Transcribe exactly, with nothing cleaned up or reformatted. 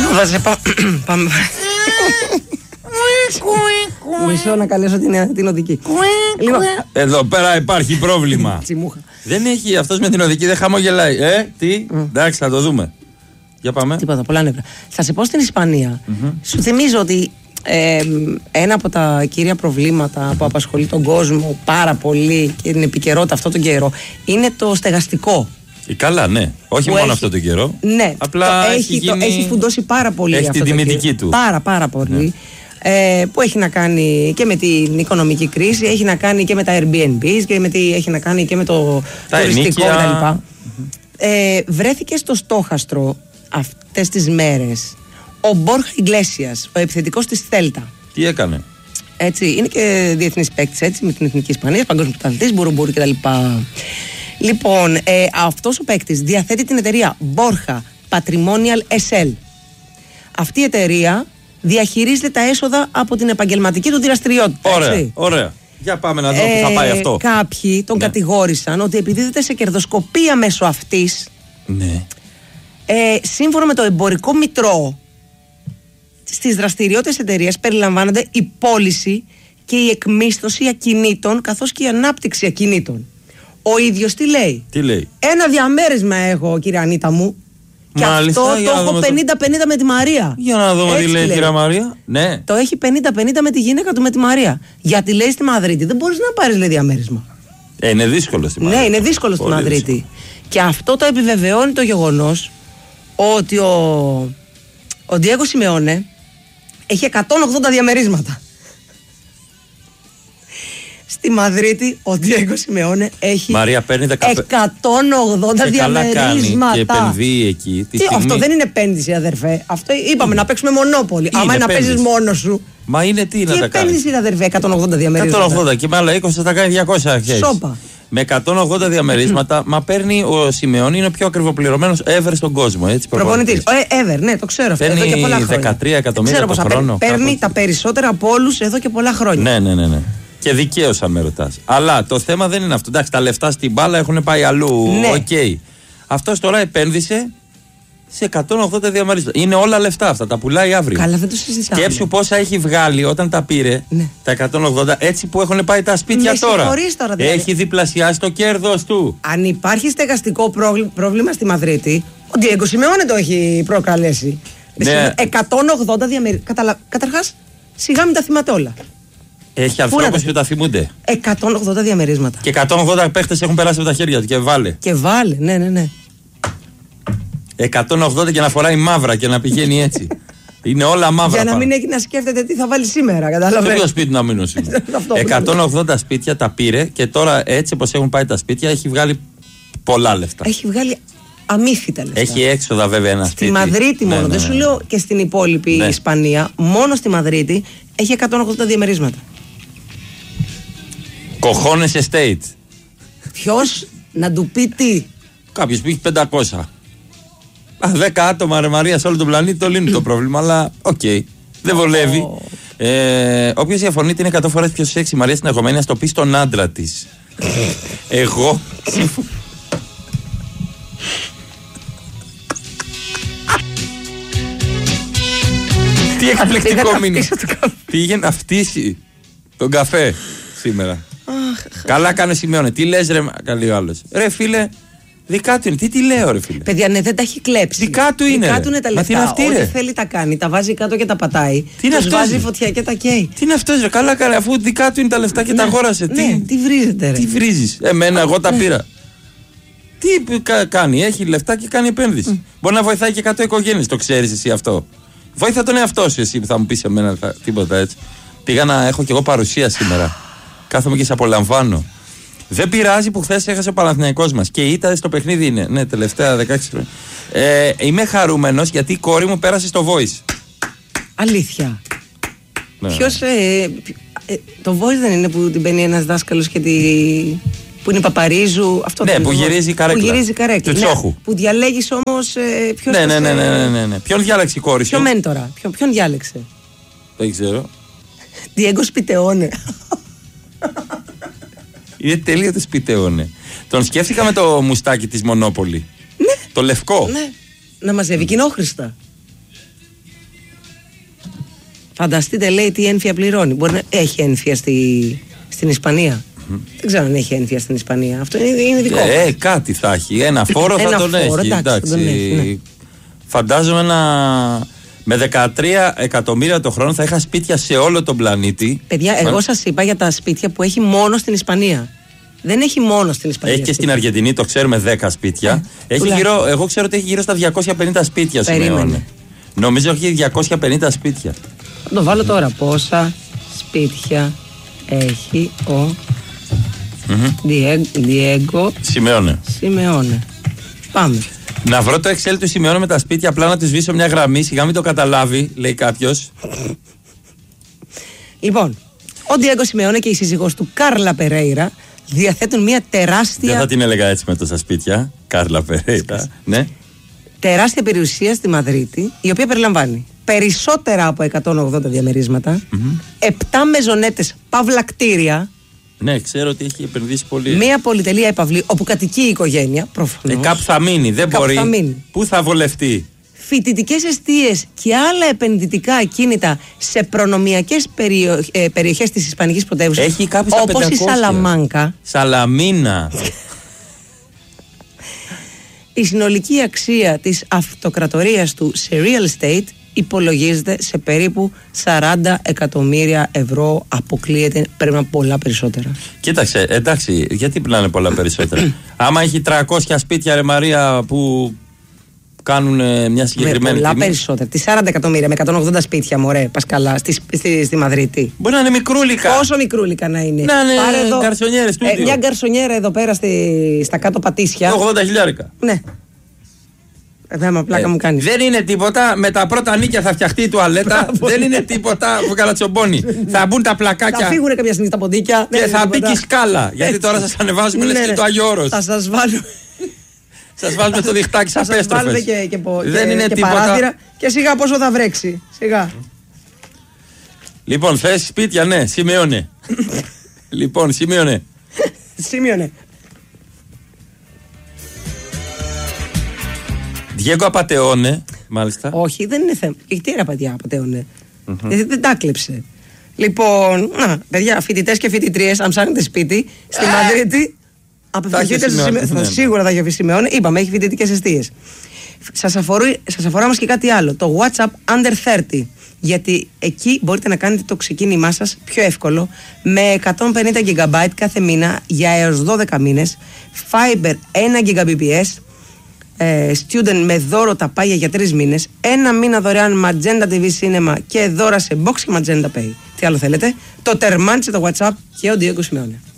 Λοιπόν, θα σε πάω. Πάμε. Μισό να καλέσω την, την οδική. Λοιπόν. Εδώ πέρα υπάρχει πρόβλημα. Δεν έχει, αυτός με την οδική δεν χαμογελάει. Ε, τι, mm. εντάξει, θα το δούμε. Για πάμε. Τίποτα, πολλά νεύρα. Θα σε πω στην Ισπανία. Mm-hmm. Σου θυμίζω ότι ε, ένα από τα κύρια προβλήματα mm-hmm. που απασχολεί τον κόσμο πάρα πολύ και την επικαιρότητα αυτόν τον καιρό είναι το στεγαστικό. Καλά, ναι. Όχι που μόνο έχει, αυτό τον καιρό. Ναι, απλά το έχει, έχει, γίνει... το, έχει φουντώσει πάρα πολύ. Έχει αυτό την το τιμητική του. Πάρα, πάρα πολύ. Ναι. Ε, που έχει να κάνει και με την οικονομική κρίση, έχει να κάνει και με τα Airbnb και με τι, έχει να κάνει και με το τα τουριστικό κτλ. Mm-hmm. Ε, βρέθηκε στο στόχαστρο αυτές τις μέρες ο Μπόρχα Ιγκλέσιας, ο επιθετικός της Θέλτα. Τι έκανε? Έτσι, είναι και διεθνής παίκτης, έτσι, με την Εθνική Ισπανία, παγκόσμιο πρωταθλητής, μπουρουμπουρου κτλ. Λοιπόν, ε, αυτός ο παίκτης διαθέτει την εταιρεία Borja Patrimonial ες ελ. Αυτή η εταιρεία διαχειρίζεται τα έσοδα από την επαγγελματική του δραστηριότητα. Ωραία, έτσι. ωραία. Για πάμε να δούμε ε, που θα πάει αυτό. Κάποιοι τον ναι. κατηγόρησαν ότι επιδίδεται σε κερδοσκοπία μέσω αυτής. Ναι. Ε, σύμφωνα με το εμπορικό μητρό, στις δραστηριότητες εταιρείας περιλαμβάνονται η πώληση και η εκμίσθωση ακινήτων καθώς και η ανάπτυξη ακινήτων. Ο ίδιος τι λέει? Τι λέει? Ένα διαμέρισμα έχω, κύριε Ανίτα μου. Και μάλιστα, αυτό το έχω πενήντα πενήντα με τη Μαρία. Για να δούμε τι λέει η κυρία Μαρία. Ναι. Το έχει πενήντα πενήντα με τη γυναίκα του με τη Μαρία. Γιατί λέει στη Μαδρίτη δεν μπορείς να πάρεις λέει διαμέρισμα. Ε, είναι δύσκολο στη Μαδρίτη. Ναι, είναι δύσκολο στη Μαδρίτη. Δύσκολο. Και αυτό το επιβεβαιώνει το γεγονός ότι ο, ο Ντιέγκο Σιμεώνε έχει εκατόν ογδόντα διαμερίσματα. Στη Μαδρίτη ο Ντιέγκο Σιμεώνε έχει Μαρία, παίρνει εκατόν ογδόντα διαμερίσματα. Και επενδύει εκεί. Τι, στιγμή... Αυτό δεν είναι επένδυση, αδερφέ. Αυτό είπαμε, να παίξουμε μονόπολη. Άμα είναι να παίζεις μόνος σου. Μα είναι τι, τι να τα κάνει. Τι επένδυση είναι, αδερφέ, εκατόν ογδόντα διαμερίσματα. εκατόν ογδόντα και με άλλα είκοσι θα τα κάνει διακόσια. Σόπα. Με εκατόν ογδόντα διαμερίσματα, μα παίρνει ο Σιμεώνη, είναι ο πιο ακριβοπληρωμένος ever στον κόσμο. Προπονητής. Ε, ever, ναι, το ξέρω αυτό. Παίρνει εδώ και πολλά χρόνια. δεκατρία εκατομμύρια το χρόνο. Παίρνει τα περισσότερα από όλους εδώ και πολλά χρόνια. Ναι, ναι, ναι, ναι. Και δικαίως αν με ρωτάς. Αλλά το θέμα δεν είναι αυτό. Εντάξει, τα λεφτά στην μπάλα έχουν πάει αλλού. Ναι. Οκ. Okay. Αυτός τώρα επένδυσε σε εκατόν ογδόντα διαμερίσματα. Είναι όλα λεφτά αυτά. Τα πουλάει αύριο. Καλά, δεν το συζητάμε. Σκέψου πόσα έχει βγάλει όταν τα πήρε ναι. τα εκατόν ογδόντα, έτσι που έχουν πάει τα σπίτια με τώρα. τώρα δηλαδή. Έχει διπλασιάσει το κέρδος του. Αν υπάρχει στεγαστικό πρόβλημα στη Μαδρίτη, ο Ντιέγκο Σιμεώνε το έχει προκαλέσει. Ναι. εκατόν ογδόντα διαμερίσματα. Καταλα... Καταρχάς, σιγά μην τα θυμάται όλα. Έχει ανθρώπους που τα θυμούνται. εκατόν ογδόντα διαμερίσματα. Και εκατόν ογδόντα παίχτες έχουν περάσει από τα χέρια του και βάλε. Και βάλε, ναι, ναι, ναι. εκατόν ογδόντα και να φοράει μαύρα και να πηγαίνει έτσι. Είναι όλα μαύρα. Για να πάνω. μην έχει να σκέφτεται τι θα βάλει σήμερα, κατάλαβε. Σε ποιο σπίτι να μείνω σήμερα. εκατόν ογδόντα σπίτια τα πήρε και τώρα έτσι όπως έχουν πάει τα σπίτια έχει βγάλει πολλά λεφτά. Έχει βγάλει αμύθιτα λεφτά. Έχει έξοδα βέβαια ένα στη σπίτι. Στη Μαδρίτη μόνο, ναι, ναι, ναι. δεν σου λέω και στην υπόλοιπη ναι. Ισπανία. Μόνο στη Μαδρίτη έχει εκατόν ογδόντα διαμερίσματα. Κοχώνες estate. Ποιος να του πει τι? Κάποιος που έχει πεντακόσια. δέκα άτομα ρε Μαρία σε όλο τον πλανήτη το λύνει το πρόβλημα, αλλά οκ. Okay, δεν βολεύει. Oh. Ε, Όποιος διαφωνεί είναι εκατό φορές πιο σεξι Μαρία συνεχομένη να το πει στον άντρα της. Εγώ. Τι εκπληκτικό μήνυμα. Πήγαινε να φτύσει τον καφέ σήμερα. Καλά κάνει Σιμεώνε. Τι λες ρε, καλή ο άλλος. Ρε φίλε, δικά του είναι. Τι τι λέω ρε φίλε. Παιδιά, ναι, δεν τα έχει κλέψει. Δικά του είναι. Δικά του είναι τα λεφτά. Μα τι είναι αυτή, ό,τι θέλει τα κάνει. Τα βάζει κάτω και τα πατάει. Τι είναι αυτό. Βάζει φωτιά και τα καίει. Τι είναι αυτό ρε, καλά κάνει. Αφού δικά του είναι τα λεφτά και ναι, τα αγόρασε. Ναι, τι, τι βρίζετε ρε. Τι βρίζεις. Εμένα, εγώ τα πήρα. Τι κα, κάνει, έχει λεφτά και κάνει επένδυση. Mm. Μπορεί να βοηθάει και εκατό οικογένειες, το ξέρεις εσύ αυτό. Βοήθα τον εαυτό σου εσύ που θα μου πεις εμένα θα, τίποτα έτσι. Πήγα να έχω κι εγώ παρουσία σήμερα. Κάθομαι και σε απολαμβάνω. Δεν πειράζει που χθες έχασε ο Παναθηναϊκός μας και ήταν στο παιχνίδι είναι. Ναι, τελευταία δεκαέξι χρόνια. Ε, είμαι χαρούμενος γιατί η κόρη μου πέρασε στο Voice. Αλήθεια. Ναι. Ποιος. Ε, ε, το Voice δεν είναι που την παίρνει ένας δάσκαλος και τη. Που είναι Παπαρίζου. Αυτό ναι, που γυρίζει καρέκλα. Που γυρίζει καρέκλα. Του Τσόχου. Ναι, που διαλέγεις όμως. Ε, ποιος ναι, ναι, ναι, σε... ναι, ναι, ναι, ναι. Ποιον διάλεξε η κόρη σου? Ποιο μέντορα. Ποιο, ποιον διάλεξε? Δεν ξέρω. Ντιέγκο Σπιτεώνε. Είναι τελείω το Σπιτεώνε. Τον σκέφτηκα με το μουστάκι της Μονόπολη. Ναι. Το λευκό. Ναι. Να μαζεύει κοινόχρηστα. Φανταστείτε, λέει, τι ένφια πληρώνει. Μπορεί να έχει ένφια στη, στην Ισπανία. Mm-hmm. Δεν ξέρω αν έχει ένφια στην Ισπανία. Αυτό είναι, είναι δικό ε, μας. Κάτι θα έχει. Ένα φόρο θα Ένα τον φόρο, έχει. Εντάξει, τον έχει ναι. Φαντάζομαι να. Με δεκατρία εκατομμύρια το χρόνο θα είχα σπίτια σε όλο τον πλανήτη. Παιδιά, εγώ Μα... σας είπα για τα σπίτια που έχει μόνο στην Ισπανία. Δεν έχει μόνο στην Ισπανία. Έχει και στην Αργεντινή, το ξέρουμε, δέκα σπίτια. Ε, έχει γύρω, εγώ ξέρω ότι έχει γύρω στα διακόσια πενήντα σπίτια Σιμεώνε. Νομίζω έχει διακόσια πενήντα σπίτια. Θα το βάλω τώρα. Πόσα σπίτια έχει ο Διέγκο Σιμεώνε. Σιμεώνε. Πάμε. Να βρω το Excel του Σιμεώνε με τα σπίτια, απλά να του σβήσω μια γραμμή, σιγά μην το καταλάβει, λέει κάποιος. Λοιπόν, ο Διέγκο Σιμεώνε και η σύζυγός του Κάρλα Περέιρα διαθέτουν μια τεράστια. Δεν θα την έλεγα έτσι με τόσα σπίτια. Κάρλα Περέιρα. Ναι. Τεράστια περιουσία στη Μαδρίτη, η οποία περιλαμβάνει περισσότερα από εκατόν ογδόντα διαμερίσματα, mm-hmm. επτά μεζονέτες παύλα κτίρια. Ναι, ξέρω ότι έχει επενδύσει πολύ. Μία πολυτελεία επαυλή όπου κατοικεί η οικογένεια, προφανώς. Ε, κάπου θα μείνει, δεν κάπου μπορεί. Θα μείνει. Πού θα βολευτεί. Φοιτητικές εστίες και άλλα επενδυτικά ακίνητα σε προνομιακές περιοχ... ε, περιοχές της Ισπανικής πρωτεύουσας. Έχει κάποιες όπως η Σαλαμάνκα. Σαλαμίνα. Η συνολική αξία της αυτοκρατορίας του σε real estate υπολογίζεται σε περίπου σαράντα εκατομμύρια ευρώ. Αποκλείεται, πρέπει να πολλά περισσότερα. Κοίταξε, εντάξει, γιατί πλάνε πολλά περισσότερα. Άμα έχει τριακόσια σπίτια, ρε Μαρία, που κάνουν ε, μια συγκεκριμένη πολλά τιμή. Πολλά περισσότερα. Τι σαράντα εκατομμύρια με εκατόν ογδόντα σπίτια, μωρέ, Πασκαλά, στη, στη, στη Μαδρίτη. Μπορεί να είναι μικρούλικα. Πόσο μικρούλικα να είναι. Να είναι γκαρσονιέρες του. Ε, μια γκαρσονιέρα εδώ πέρα στη, στα κάτω Πατήσια. ογδόντα χιλιάρικα. Ναι. Δέμα, πλάκα ε, μου κάνεις. Δεν είναι τίποτα. Με τα πρώτα νίκια θα φτιαχτεί η τουαλέτα. Δεν είναι τίποτα που καλατσομπώνει. Θα μπουν τα πλακάκια. Θα φύγουν κάποια στιγμή στα ποντίκια. Και θα μπει και η σκάλα. Γιατί τώρα σας ανεβάζουμε λες και το Άγιο Όρος. Θα σας βάλω. Σας βάλουμε το διχτάκι σας απέστροφες. Και, και, δεν και, είναι και τίποτα. Παράθυρα. Και σιγά πόσο θα βρέξει. Σιγά. Λοιπόν, θες σπίτια, ναι, σημείωνε. Λοιπόν, σημείωνε. Σημείωνε. Διέγκο Απατεώνε, μάλιστα. Όχι, δεν είναι θέμα. Τι είναι απατιά, Απατεώνε. Δεν, δεν τα κλέψε. Λοιπόν, να, παιδιά, φοιτητές και φοιτητρίες, αν ψάχνετε σπίτι, στη Μαδρίτη, απευθυνθείτε σε Σιμεώνε. Σίγουρα θα έχει Σιμεώνε. Είπαμε, έχει φοιτητικές εστίες. Σας αφορά, σας αφορά όμως και κάτι άλλο. Το WhatsApp Under τριάντα. Γιατί εκεί μπορείτε να κάνετε το ξεκίνημά σας πιο εύκολο με εκατόν πενήντα τζι μπι κάθε μήνα για έως δώδεκα μήνες. Fiber ένα Gbps. Student με δώρο τα πάγια για τρεις μήνες. Ένα μήνα δωρεάν Magenta τι βι Cinema και δώρα σε Box και Magenta Pay. Τι άλλο θέλετε? Το τερμάνισε το WhatsApp και ο Diego Simeone.